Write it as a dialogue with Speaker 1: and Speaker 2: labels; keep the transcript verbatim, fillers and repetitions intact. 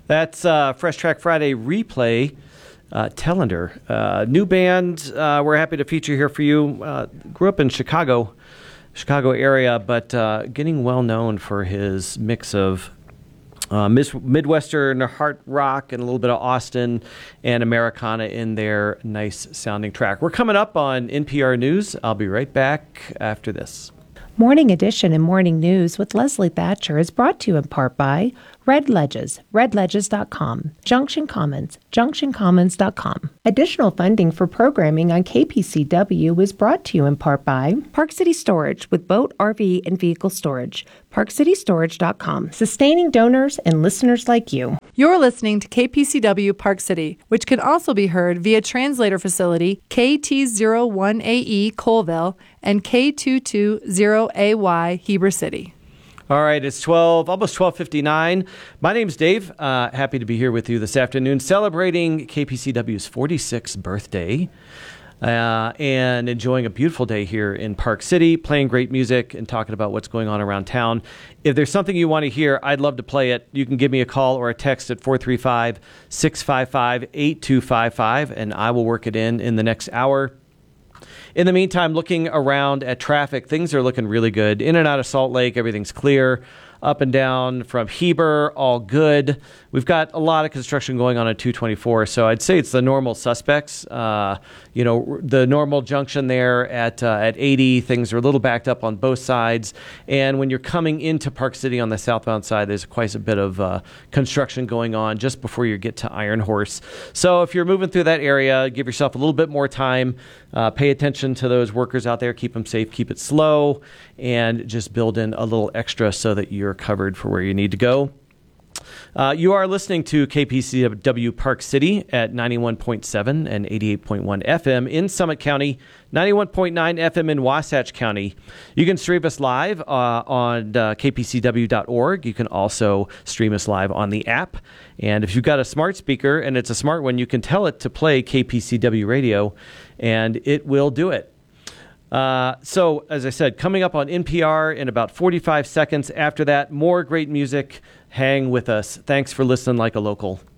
Speaker 1: That's uh, Fresh Track Friday replay. Uh, Tellender, uh, new band. Uh, we're happy to feature here for you. Uh, grew up in Chicago, Chicago area, but uh, getting well known for his mix of uh, mis- Midwestern hard rock and a little bit of Austin and Americana in their nice sounding track. We're coming up on N P R News. I'll be right back after this.
Speaker 2: Morning Edition and Morning News with Leslie Thatcher is brought to you in part by Red Ledges, red ledges dot com, Junction Commons, junction commons dot com. Additional funding for programming on K P C W is brought to you in part by Park City Storage with boat, R V, and vehicle storage, park city storage dot com, sustaining donors and listeners like you.
Speaker 3: You're listening to K P C W Park City, which can also be heard via translator facility K T zero one A E Colville and K two two zero A Y Heber City.
Speaker 1: All right, it's twelve, almost twelve fifty-nine. My name's Dave. Uh, happy to be here with you this afternoon, celebrating K P C W's forty-sixth birthday uh, and enjoying a beautiful day here in Park City, playing great music and talking about what's going on around town. If there's something you want to hear, I'd love to play it. You can give me a call or a text at four three five, six five five, eight two five five, and I will work it in in the next hour. In the meantime, looking around at traffic, things are looking really good. In and out of Salt Lake, everything's clear. Up and down from Heber, all good. We've got a lot of construction going on at two twenty-four, so I'd say it's the normal suspects. Uh, you know, the normal junction there at uh, at eighty, things are a little backed up on both sides. And when you're coming into Park City on the southbound side, there's quite a bit of uh, construction going on just before you get to Iron Horse. So if you're moving through that area, give yourself a little bit more time. Uh, pay attention to those workers out there. Keep them safe. Keep it slow. And just build in a little extra so that you're covered for where you need to go. Uh, you are listening to K P C W Park City at ninety-one point seven and eighty-eight point one F M in Summit County, ninety-one point nine F M in Wasatch County. You can stream us live uh, on uh, K P C W dot org. You can also stream us live on the app. And if you've got a smart speaker, and it's a smart one, you can tell it to play K P C W radio, and it will do it. Uh, so, as I said, coming up on N P R in about forty-five seconds. After that, more great music. Hang with us. Thanks for listening like a local.